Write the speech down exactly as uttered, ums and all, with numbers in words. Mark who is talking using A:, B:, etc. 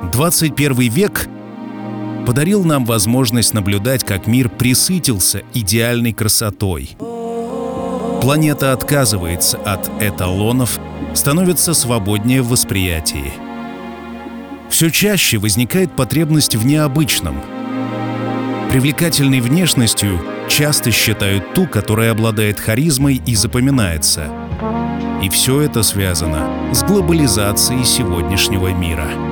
A: двадцать первый век подарил нам возможность наблюдать, как мир пресытился идеальной красотой. Планета отказывается от эталонов, становится свободнее в восприятии. Все чаще возникает потребность в необычном. Привлекательной внешностью часто считают ту, которая обладает харизмой и запоминается. И все это связано с глобализацией сегодняшнего мира.